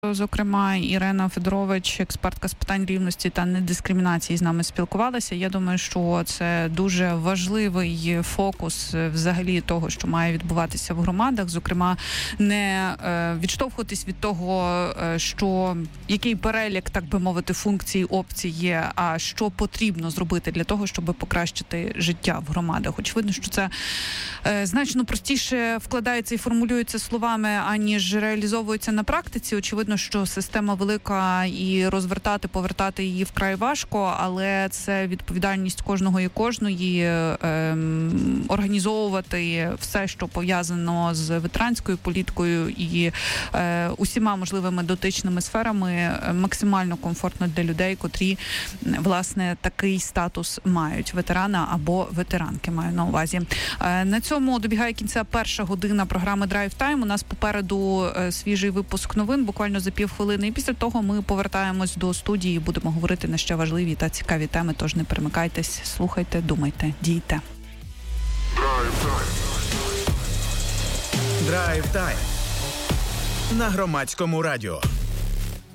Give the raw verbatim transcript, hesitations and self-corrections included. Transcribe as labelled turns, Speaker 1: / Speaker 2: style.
Speaker 1: Зокрема, Ірина Федорович, експертка з питань рівності та недискримінації, з нами спілкувалася. Я думаю, що це дуже важливий фокус взагалі того, що має відбуватися в громадах. Зокрема, не відштовхуватись від того, що який перелік, так би мовити, функцій, опцій є, а що потрібно зробити для того, щоб покращити життя в громадах. Очевидно, що це значно простіше вкладається і формулюється словами, аніж реалізовується на практиці. Очевидно, що система велика і розвертати, повертати її вкрай важко, але це відповідальність кожного і кожної ем, організовувати все, що пов'язано з ветеранською політикою і е, усіма можливими дотичними сферами максимально комфортно для людей, котрі, власне, такий статус мають. Ветерана або ветеранки, маю на увазі. Е, на цьому добігає кінця перша година програми Drive Time. У нас попереду е, свіжий випуск новин, буквально за півхвилини. І після того ми повертаємось до студії і будемо говорити на ще важливі та цікаві теми. Тож не перемикайтесь, слухайте, думайте, дійте.
Speaker 2: Drive Time на Громадському радіо.